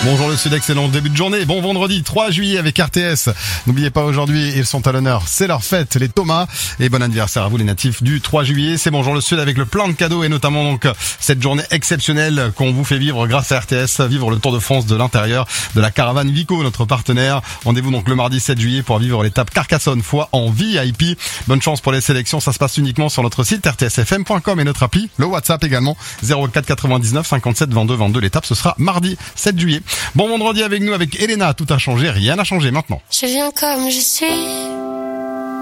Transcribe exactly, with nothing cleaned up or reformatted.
Bonjour le Sud, excellent début de journée. Bon vendredi trois juillet avec R T S. N'oubliez pas aujourd'hui, ils sont à l'honneur. C'est leur fête, les Thomas. Et bon anniversaire à vous les natifs du trois juillet. C'est Bonjour le Sud avec le plein de cadeaux et notamment donc cette journée exceptionnelle qu'on vous fait vivre grâce à R T S. Vivre le Tour de France de l'intérieur de la caravane Vico, notre partenaire. Rendez-vous donc le mardi sept juillet pour vivre l'étape Carcassonne-Foix en V I P. Bonne chance pour les sélections. Ça se passe uniquement sur notre site r t s f m point com et notre appli. Le WhatsApp également zéro quatre quatre-vingt-dix-neuf cinquante-sept vingt-deux vingt-deux. L'étape ce sera mardi sept juillet. Bon vendredi avec nous, avec Elena, tout a changé, rien n'a changé maintenant. Je viens comme je suis.